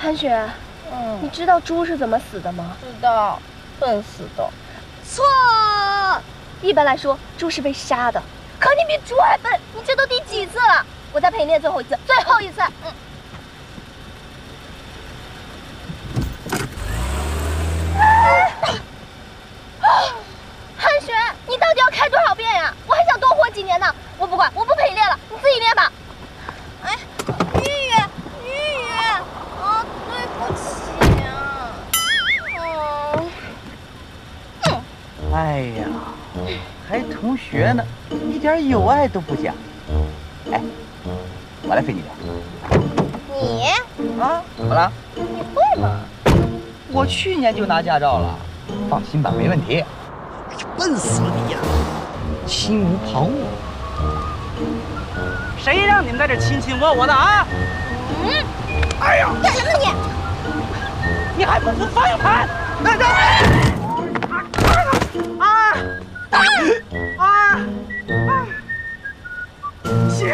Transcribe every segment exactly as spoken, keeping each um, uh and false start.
韩雪，嗯，你知道猪是怎么死的吗？ 知道，笨死的。 错，一般来说，猪是被杀的。可你比猪还笨，你这都第几次了？我再陪你练最后一次，最后一次。嗯。韩雪，你到底要开多少遍呀？我还想多活几年呢。我不管，我不陪你练了，你自己练吧。 哎，玉玉，玉玉，啊，对不起啊。嗯。嗯。 哎呀，还同学呢，一点友爱都不讲。哎，我来陪你练。 你？ 啊？怎么了？ 你会吗？ 我去年就拿驾照了，放心吧，没问题。笨死了你呀！心无旁骛。谁让你们在这卿卿我我的啊？ 嗯。 哎呀！ 干什么你？ 你还不服方向盘？等等！啊！啊！啊！行。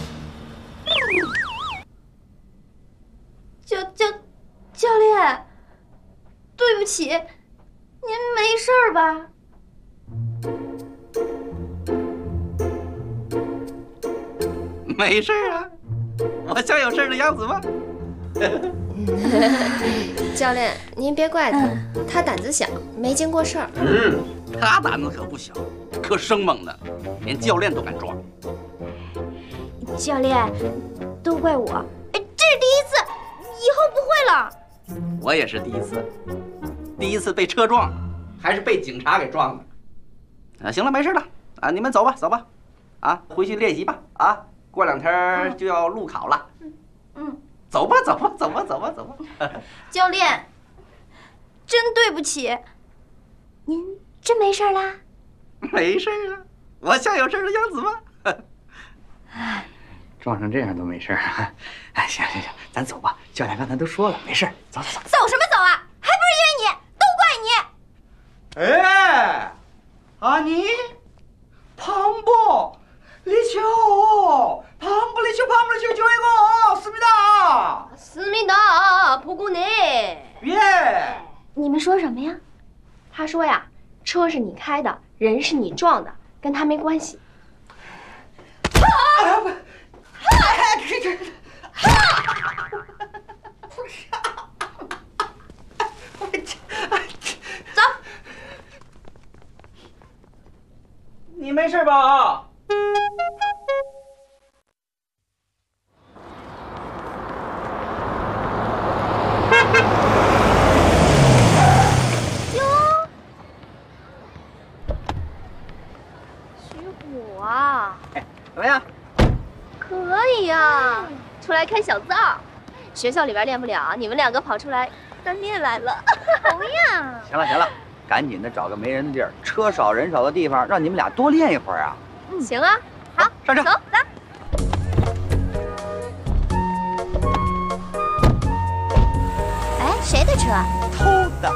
教教教练，对不起，您没事儿吧？ 没事啊，我像有事的样子吗？ 教练，您别怪他，他胆子小，没经过事儿。 嗯，他胆子可不小，可生猛的，连教练都敢撞。 教练，都怪我，哎，这是第一次，以后不会了。 我也是第一次，第一次被车撞，还是被警察给撞的。啊，行了，没事了啊，你们走吧，走吧，啊，回去练习吧，啊。过两天就要路考了， 嗯嗯， 走吧走吧走吧走吧走吧。 教练，真对不起，您真没事啦？ 没事啊，我像有事的样子吗？ 撞成这样都没事啊？哎，行行行，咱走吧。教练刚才都说了，没事，走走走。 走什么走啊？还不是因为你，都怪你。 哎，阿尼，庞博。立秋，庞不立秋，庞不立秋，就一个，思密达， 思密达，蒲公内。 耶！ 你们说什么呀？他说呀，车是你开的，人是你撞的，跟他没关系。 啊！不，哎，这这，不是，我这， 走。 你没事吧？ 哟，徐虎啊， 哎，怎么样？ 可以呀，出来开小灶。学校里边练不了，你们两个跑出来单练来了。好呀！ 行了行了，赶紧的找个没人的地儿，车少人少的地方，让你们俩多练一会儿啊。 嗯，行啊，好， 上车， 走，来。哎，谁的车？ 偷的。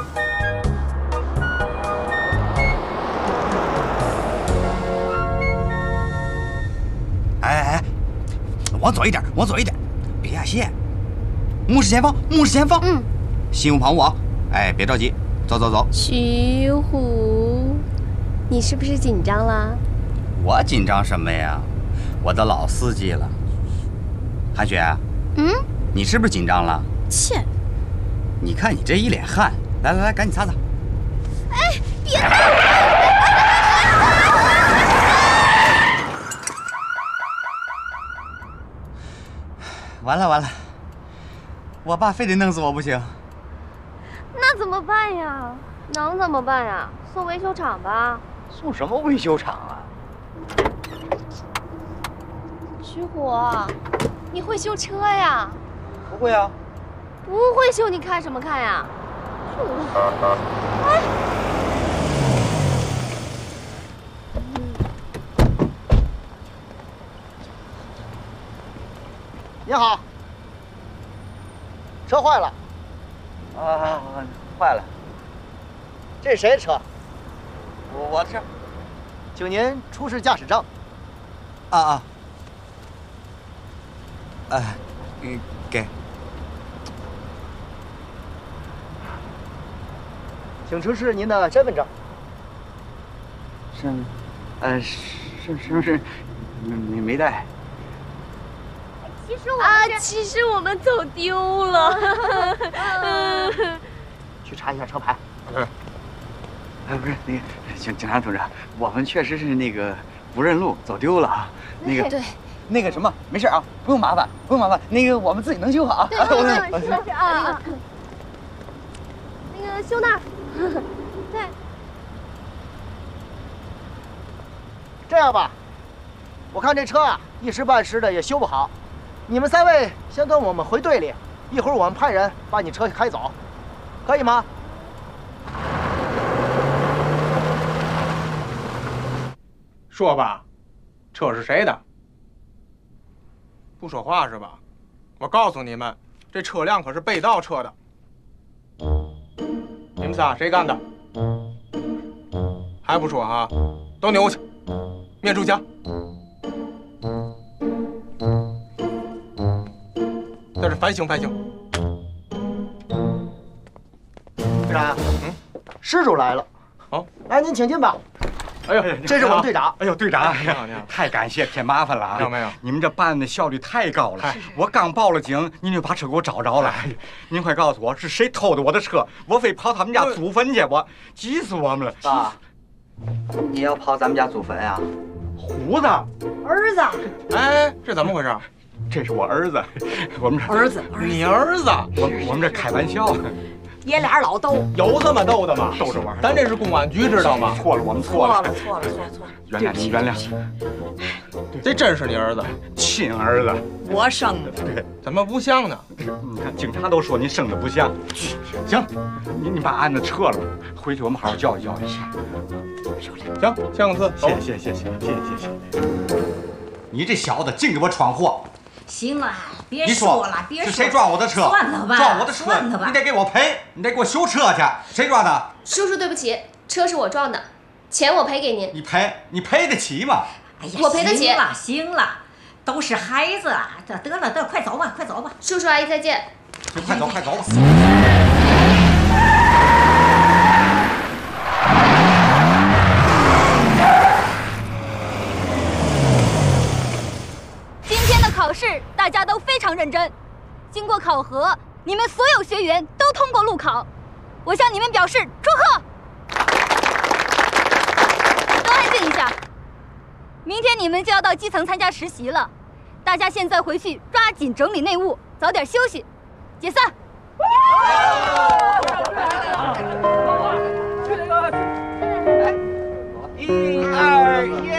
哎哎哎，往左一点，往左一点，别压线。目视前方，目视前方。 嗯。 心无旁骛啊！哎，别着急，走走走。 徐虎，你是不是紧张了？ 我紧张什么呀？我的老司机了。韩雪， 嗯， 你是不是紧张了？ 切， 你看你这一脸汗，来来来，赶紧擦擦。 哎，别！ 完了完了，我爸非得弄死我不行。 那怎么办呀？能怎么办呀？送维修厂吧。 送什么维修厂啊？ 徐虎，你会修车呀？ 不会啊。 不会修，你看什么看呀？哎， 你好，车坏了。 啊，坏了。 这是谁的车？ 我我的车。 请您出示驾驶证。 啊啊。哎，嗯，给。 请出示您的身份证。 身，呃，身身份证没没带。 其实我啊，其实我们走丢了。 去查一下车牌。 嗯。哎，不是那个警警察同志，我们确实是那个不认路，走丢了啊。那个对， 那个什么，没事啊，不用麻烦，不用麻烦，那个我们自己能修好啊。 对对对，是是啊啊。那个修那儿。对。 这样吧，我看这车啊一时半时的也修不好，你们三位先跟我们回队里，一会儿我们派人把你车开走，可以吗？ 说吧，车是谁的？不说话是吧？我告诉你们，这车辆可是被盗车的。你们仨谁干的？还不说啊？都扭去，面出墙。在这反省反省。 队长， 嗯， 失主来了。 好， 来您请进吧。 哎呦， 这是我们队长。 哎呦，队长， 你好，你好， 太感谢，添麻烦了啊！ 没有没有， 你们这办案的效率太高了。我刚报了警，您就把车给我找着了。您快告诉我是谁偷的我的车？我非跑他们家祖坟去，我急死我们了。 爸，你要跑咱们家祖坟啊？ 胡子， 儿子， 哎，这怎么回事？ 这是我儿子，我们这儿子， 你儿子？ 我我们这开玩笑。 爷俩老斗， 有这么逗的吗？ 逗着玩。 咱这是公安局，知道吗？ 错了，我们错了， 错了，错了，错了。 原谅您，原谅。 这真是你儿子？ 亲儿子， 我生的。 对， 怎么不像呢？ 你看警察都说你生的不像。行，你你把案子撤了，回去我们好好教育教育。 行，签个字。 谢谢谢谢谢谢谢谢谢。你这小子净给我闯祸！ 行了，别你说了，别说了。 是谁撞我的车？ 算了吧， 撞我的车， 算了吧。 你得给我赔，你得给我修车去。谁撞的？ 叔叔，对不起，车是我撞的，钱我赔给您。 你赔，你赔得起吗？ 哎呀， 我赔得起。 行了，行了，都是孩子，这得了得了，快走吧，快走吧。 叔叔阿姨再见。 你快走，快走吧。 今天的考试大家都非常认真，经过考核，你们所有学员都通过路考，我向你们表示祝贺。都安静一下，明天你们就要到基层参加实习了，大家现在回去抓紧整理内务，早点休息，解散。 一二一。